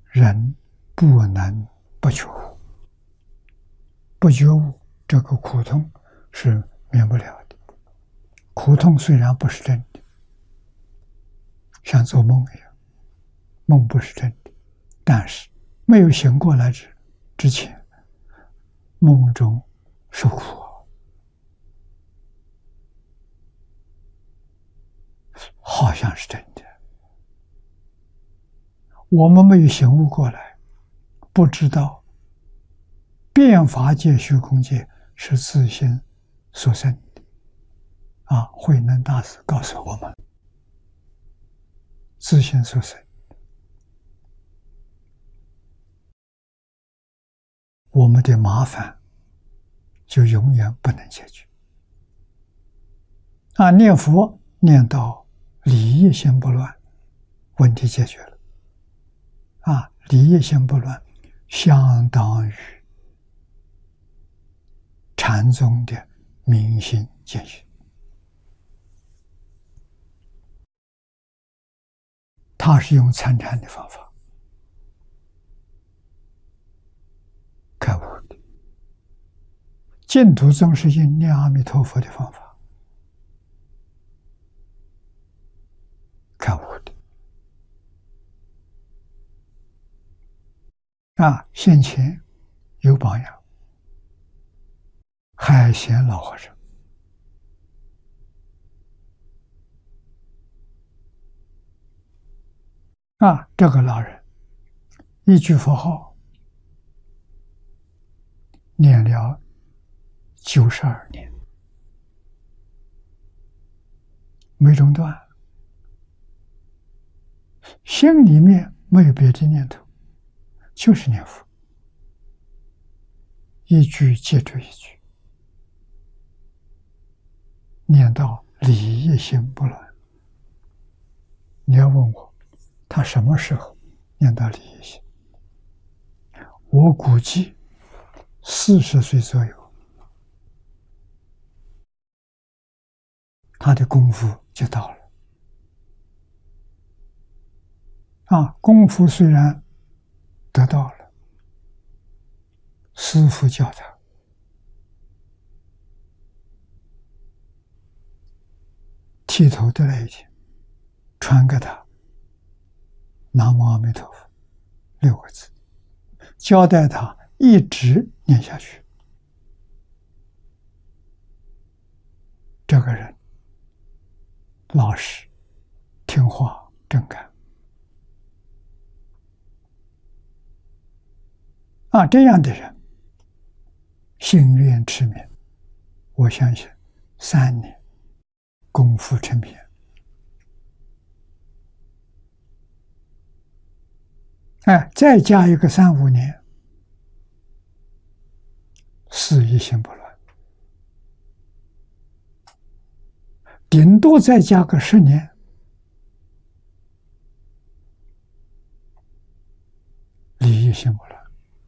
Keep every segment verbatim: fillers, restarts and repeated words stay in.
人不能不觉悟，不觉悟，这个苦痛是免不了的。苦痛虽然不是真的，像做梦一样，梦不是真的，但是没有醒过来之之前，梦中受苦，好像是真的。我们没有醒悟过来，不知道变法界、虚空界是自心所生的。啊，慧能大师告诉我们，自心所生，我们的麻烦就永远不能解决。啊，念佛念到理业心不乱，问题解决了。啊，理业心不乱，相当于禅宗的明心见性。他是用参禅的方法开悟的，净土宗是用念阿弥陀佛的方法开悟的。啊，先前有榜样，海贤老和尚，啊，这个老人一句佛号念了九十二年，没中断，心里面没有别的念头，就是念佛，一句接着一句，念到理业心不乱。你要问我，他什么时候念到理业心？我估计四十岁左右，他的功夫就到了。啊，功夫虽然得到了，师父教他剃头的那一天，传给他南无阿弥陀佛六个字，交代他一直念下去。这个人老实听话正干啊，这样的人心愿持名，我相信三年功夫成片。哎，再加一个三五年，事业心不乱，顶多再加个十年，理业心不乱。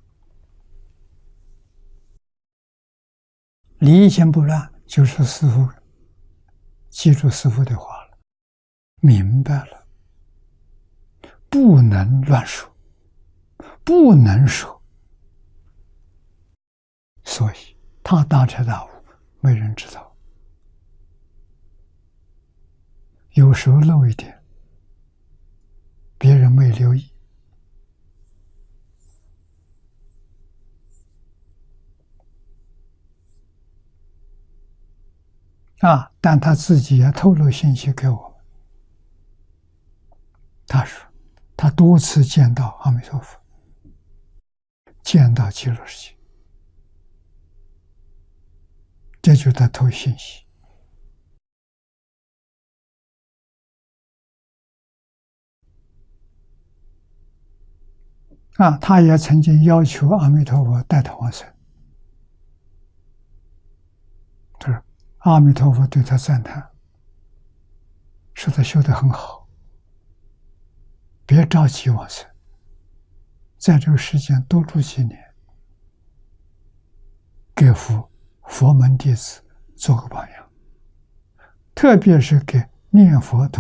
理业心不乱，就是师父记住师父的话了，明白了，不能乱说。不能说，所以他大彻大悟，没人知道。有时候漏一点，别人没留意。啊，但他自己也透露信息给我们。他说，他多次见到阿弥陀佛，见到极乐世界，这就是他透信息。啊，他也曾经要求阿弥陀佛带他往生，他说阿弥陀佛对他赞叹，说他修得很好，别着急往生，在这个世间多住几年，给佛佛门弟子做个榜样，特别是给念佛同